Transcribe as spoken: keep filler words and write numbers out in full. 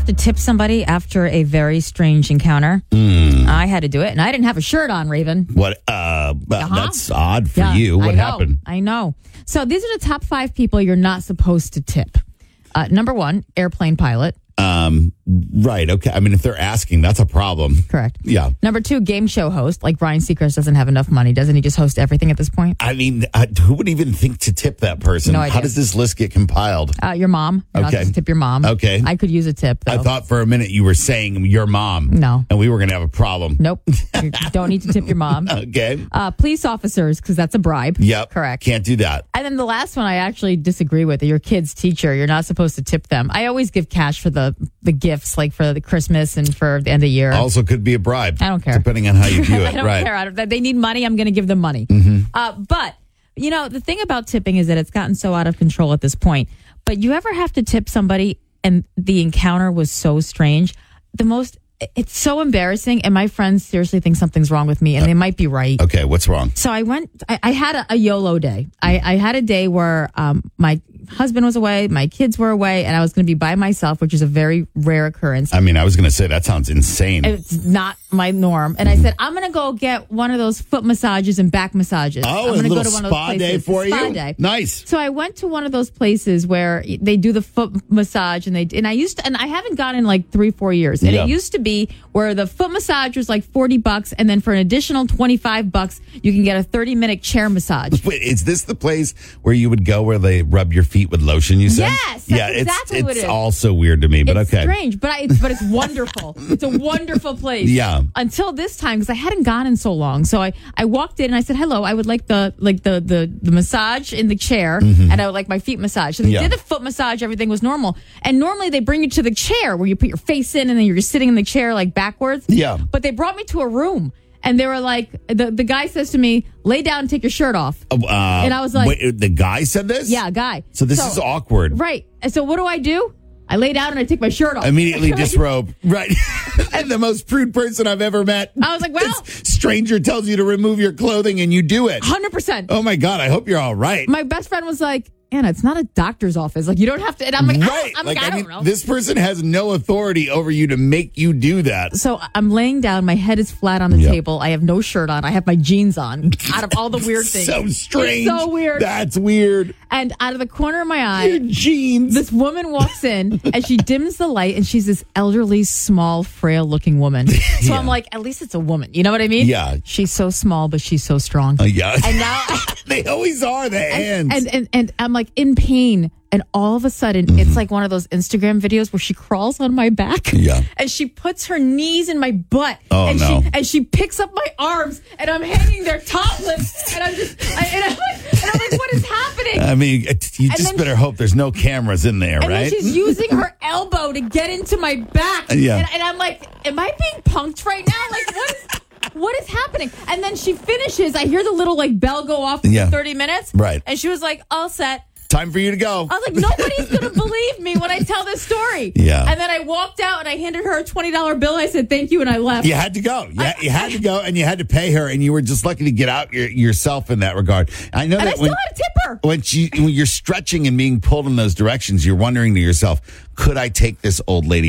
have to tip somebody after a very strange encounter? Mm. I had to do it, and I didn't have a shirt on, Raven. What? Uh, uh-huh. That's odd for yeah, you. What I know, happened? I know. So these are the top five people you're not supposed to tip. Uh, number one, airplane pilot. Um, right. Okay. I mean, if they're asking, that's a problem. Correct. Yeah. Number two, game show host. Like Ryan Seacrest doesn't have enough money. Doesn't he just host everything at this point? I mean, uh, who would even think to tip that person? No idea. How does this list get compiled? Uh, your mom. You're Okay. not supposed to tip your mom. Okay. I could use a tip, though. I thought for a minute you were saying your mom. No. And we were going to have a problem. Nope. You don't need to tip your mom. Okay. Uh, police officers, because that's a bribe. Yep. Correct. Can't do that. And then the last one I actually disagree with. Your kid's teacher, you're not supposed to tip them. I always give cash for the, the gifts, like for the Christmas and for the end of the year. Also could be a bribe. I don't care. Depending on how you view it. I don't right. care. I don't, they need money. I'm going to give them money. Mm-hmm. Uh, but, you know, the thing about tipping is that it's gotten so out of control at this point. But you ever have to tip somebody and the encounter was so strange? The most, it's so embarrassing. And my friends seriously think something's wrong with me, and they might be right. Okay, what's wrong? So I went, I, I had a, a YOLO day. I, I had a day where um, my husband was away, my kids were away, and I was going to be by myself, which is a very rare occurrence. I mean, I was going to say that sounds insane. It's not my norm. And I said, I'm going to go get one of those foot massages and back massages. Oh, I'm a gonna little go to one of spa those day places. for Spa you? Day. Nice. So I went to one of those places where they do the foot massage, and they and I used to, and I haven't gone in like three, four years. And Yeah. it used to be where the foot massage was like forty bucks, and then for an additional twenty-five bucks, you can get a thirty minute chair massage. Wait, is this the place where you would go where they rub your feet with lotion, you said? Yes, that's yeah, exactly it's, what it's it is. also weird to me, but It's okay. strange, but I, it's but it's wonderful. It's a wonderful place. Yeah. Until this time, because I hadn't gone in so long, so I, I walked in and I said, "Hello, I would like the like the the, the massage in the chair, and I would like my feet massaged." So they Yeah. did the foot massage. Everything was normal, and normally they bring you to the chair where you put your face in, and then you're just sitting in the chair like backwards. Yeah. But they brought me to a room. And they were like, the, the guy says to me, lay down and take your shirt off. Uh, and I was like, wait, the guy said this? yeah, guy. So this is awkward. Right. And so what do I do? I lay down and I take my shirt off. Immediately disrobe. Right. And the most prude person I've ever met. I was like, well. This stranger tells you to remove your clothing and you do it. one hundred percent. Oh my God, I hope you're all right. My best friend was like, Anna, it's not a doctor's office. Like, you don't have to. And I'm like, I right. don't, I'm like, like, I, I don't mean, know. this person has no authority over you to make you do that. So I'm laying down. My head is flat on the Yep. table. I have no shirt on. I have my jeans on. Out of all the weird things. So strange. It's so weird. That's weird. And out of the corner of my Your eye, jeans. this woman walks in and she dims the light, and she's this elderly, small, frail looking woman. So Yeah. I'm like, at least it's a woman. You know what I mean? Yeah. She's so small, but she's so strong. Uh, yeah. And now they always are, the hands. and, and and I'm like in pain, and all of a sudden Mm-hmm. it's like one of those Instagram videos where she crawls on my back, Yeah. and she puts her knees in my butt, Oh, and no. she and she picks up my arms, and I'm hanging there topless, and I'm just I, and, I'm like, and I'm like, what is happening? I mean, it- you And just then better hope there's no cameras in there, And right? then she's using her elbow to get into my back, Yeah. and, and I'm like, am I being punked right now? Like, what is what is happening? And then she finishes. I hear the little like bell go off Yeah. for thirty minutes, Right. And she was like, all set. Time for you to go. I was like, nobody's going to believe me when I tell this story. Yeah. And then I walked out and I handed her a twenty dollar bill. I said, thank you. And I left. You had to go. You, ha- you had to go, and you had to pay her, and you were just lucky to get out your, yourself in that regard. I know And I that still when, had to tip her. when, she, when you're stretching and being pulled in those directions, you're wondering to yourself, could I take this old lady